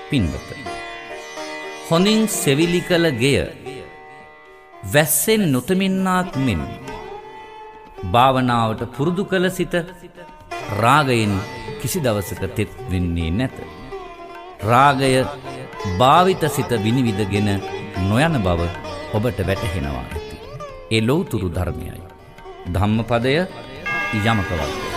පින්වත, හොඳින් සෙවිලි කළ ගෙය වැස්සෙන් නොතමින්නාක් මෙන් භාවනාවට පුරුදු කළ සිත රාගයෙන් කිසි දවසක තෙත් වෙන්නේ නැත. රාගය භාවිත සිත විනිවිදගෙන නොයන බව ඔබට වැටහෙනවා ඇති. ඒ ලෞතුරු ධර්මයයි. ධම්මපදය යමක වර්ගය.